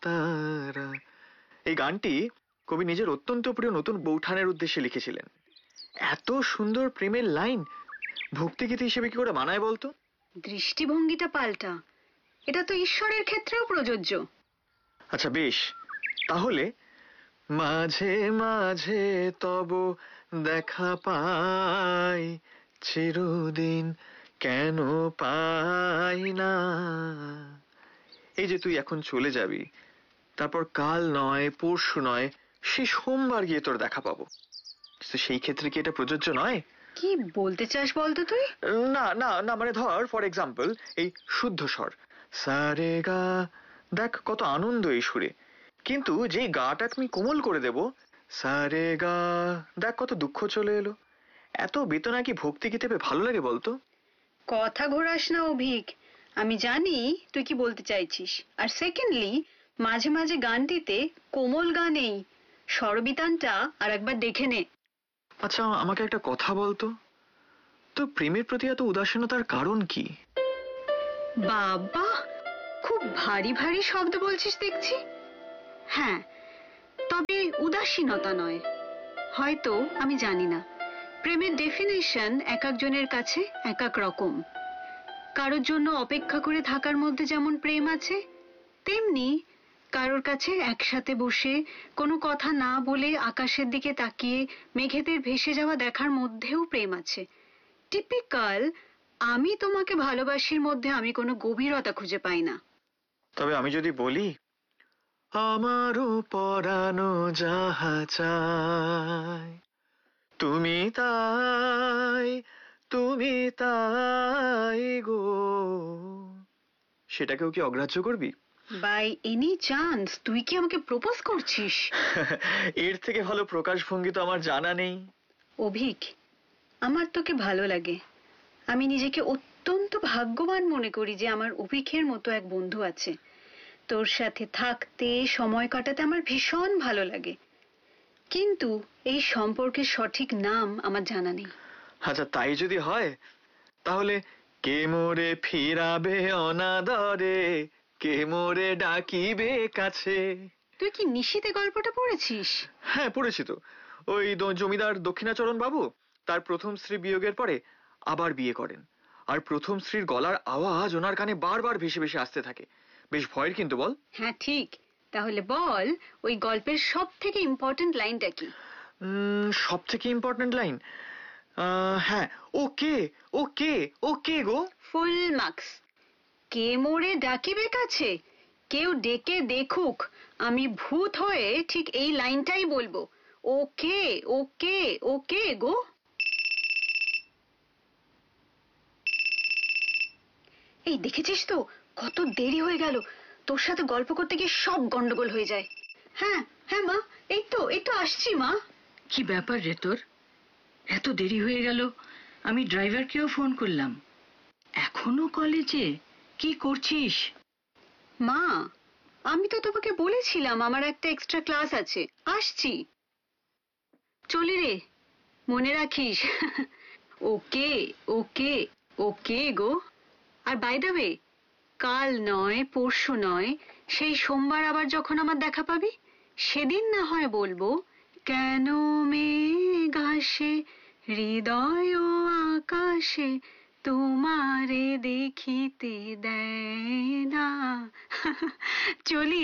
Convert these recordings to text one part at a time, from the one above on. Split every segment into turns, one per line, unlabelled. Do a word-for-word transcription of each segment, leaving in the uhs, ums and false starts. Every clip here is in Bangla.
তারা। এই গানটি কবি নিজের অত্যন্ত প্রিয় নতুন বৌঠানের উদ্দেশ্যে লিখেছিলেন। এত সুন্দর প্রেমের লাইন ভক্তিগীতি হিসেবে কি করে মানায় বলতো?
দৃষ্টিভঙ্গিটা পাল্টা, এটা তো ঈশ্বরের ক্ষেত্রেও প্রযোজ্য।
আচ্ছা বেশ, তাহলে মাঝে মাঝে তব দেখা পাই, চিরদিন কেন পাই না। এই যে তুই এখন চলে যাবি, তারপর কাল নয় পরশু নয় সে সোমবার গিয়ে তোর দেখা পাবো, সেই ক্ষেত্রে কি এটা প্রযোজ্য নয়?
কি বলতে চাস বলতো তুই?
না না না মানে ধর ফর এক্সাম্পল এই শুদ্ধ স্বর সারে গা, দেখ কত আনন্দ এই সুরে, কিন্তু যেই গাটা আমি কোমল করে দেব সারে গা, দেখ কত দুঃখ চলে এলো। এত বেতনা কি ভক্তি গীতে ভালো লাগে বলতো?
কথা ঘোরাস না অভিক, আমি জানি তুই কি বলতে চাইছিস। আর সেকেন্ডলি, মাঝে মাঝে গানটিতে কোমল গানেই স্বরবিতানটা আর একবার দেখে নে।
আচ্ছা আমাকে একটা কথা বলতো, তো প্রেমের প্রতি এত উদাসীনতার কারণ কি?
বাবা, খুব ভারী ভারী শব্দ বলছিস দেখছি। হ্যাঁ, তবে উদাসীনতা নয়, হয়তো আমি জানি না। প্রেমের ডেফিনেশন এক একজনের কাছে এক এক রকম। কারোর জন্য অপেক্ষা করে থাকার মধ্যে যেমন প্রেম আছে, তেমনি কারোর কাছে একসাথে বসে কোনো কথা না বলে আকাশের দিকে তাকিয়ে মেঘেদের ভেসে যাওয়া দেখার মধ্যেও প্রেম আছে। টিপিক্যাল আমি তোমাকে ভালোবাসির মধ্যে আমি কোনো গভীরতা খুঁজে পাই না।
তবে আমি যদি বলি আমারও পরানো যাহা চায় তুমি তাই, তুমি তাই গো, সেটাকেও কি অগ্রাহ্য করবি?
বাই এনি চান্স তুই কি আমাকে প্রপোজ করছিস?
এর থেকে ভালো প্রকাশভঙ্গি তো আমার জানা নেই।
অভিক, আমার তোকে ভালো লাগে। আমি নিজেকে অত্যন্ত ভাগ্যবান মনে করি যে আমার অভিকের মতো এক বন্ধু আছে। তোর সাথে থাকতে সময় কাটাতে আমার ভীষণ ভালো লাগে, কিন্তু এই সম্পর্কের সঠিক নাম আমার জানা নেই।
আচ্ছা তাই যদি হয় তাহলে কে মোরে ফিরাবে অনাদরে, কে মোরে ডাকিবে কাছে।
তুই কি নিশীথে গল্পটা পড়েছিস?
হ্যাঁ পড়েছি তো। ওই জমিদার দক্ষিণাচরণ বাবু তার প্রথম স্ত্রী বিয়োগের পরে আবার বিয়ে করেন, আর প্রথম স্ত্রীর গলার আওয়াজ ওনার কানে বারবার ভেসে ভেসে আসতে থাকে। বেশ ভয়ের কিন্তু, বল?
হ্যাঁ ঠিক, তাহলে বল ওই গল্পের সব থেকে ইম্পর্টেন্ট লাইনটা কি?
সব থেকে ইম্পর্টেন্ট লাইন, হ্যাঁ ও কে, ও কে, ও কে গো।
Full marks. কে মোরে ডাকিবে কাছে, কেউ ডেকে দেখুক আমি ভূত হয়ে ঠিক এই লাইনটাই বলবো, ওকে ওকে ওকে গো। এই দেখেছিস তো কত দেরি হয়ে গেল, তোর সাথে গল্প করতে গিয়ে সব গন্ডগোল হয়ে যায়। হ্যাঁ হ্যাঁ মা, এই তো এই তো আসছি মা।
কি ব্যাপার রে তোর, এত দেরি হয়ে গেল? আমি ড্রাইভারকেও ফোন করলাম, এখনো কলেজে? কি করছিস?
মা, আমি তো তোমাকে বলেছিলাম আমার একটা এক্সট্রা ক্লাস আছে, আসছি। চলি রে, মনে রাখিস। ওকে ওকে ওকে গো। আর বাই দ্য ওয়ে, কাল নয় পরশু নয় সেই সোমবার আবার যখন আমার দেখা পাবি, সেদিন না হয় বলবো কেন মেঘ আসে হৃদয় আকাশে তোমারে দেখিতে দেয় না। চলি।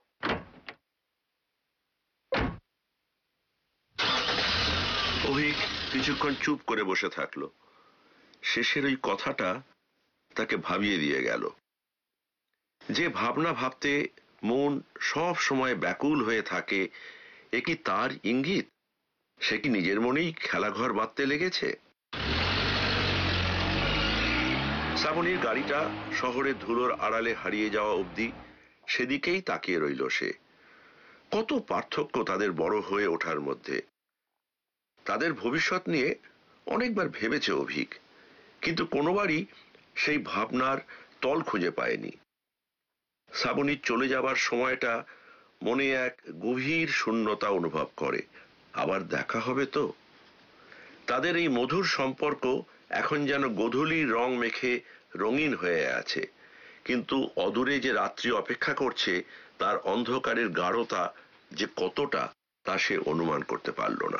অভিক কিছুক্ষণ চুপ করে বসে থাকলো। শেষের ওই কথাটা তাকে ভাবিয়ে দিয়ে গেল। যে ভাবনা ভাবতে মন সব সময় ব্যাকুল হয়ে থাকে, এ কি তার ইঙ্গিত? সে কি নিজের মনেই খেলাঘর বাঁধতে লেগেছে? শ্রাবণীর গাড়িটা শহরের ধুলোর আড়ালে হারিয়ে যাওয়া অবধি সেদিকেই তাকিয়ে রইল সে। কত পার্থক্য তাদের বড় হয়ে ওঠার মধ্যে। তাদের ভবিষ্যৎ নিয়ে অনেকবার ভেবেছে অভিক, কিন্তু কোনোবারই সেই ভাবনার তল খুঁজে পায়নি। শ্রাবণীর চলে যাবার সময়টা মনে এক গভীর শূন্যতা অনুভব করে। আবার দেখা হবে তো? তাদের এই মধুর সম্পর্ক এখন যেন গোধূলির রং মেখে রঙিন হয়ে আছে, কিন্তু অদূরে যে রাত্রি অপেক্ষা করছে তার অন্ধকারের গাঢ়তা যে কতটা তা সে অনুমান করতে পারল না।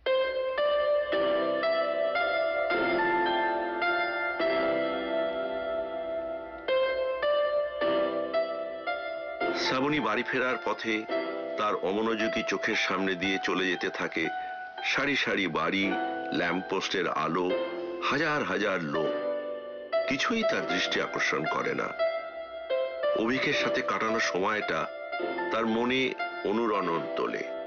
শ্রাবণী বাড়ি ফেরার পথে তার অমনোযোগী চোখের সামনে দিয়ে চলে যেতে থাকে সারি সারি বাড়ি, ল্যাম্পপোস্টের আলো, হাজার হাজার লোক। কিছুই তার দৃষ্টি আকর্ষণ করে না। অভিকের সাথে কাটানো সময়টা তার মনে অনুরণন তোলে।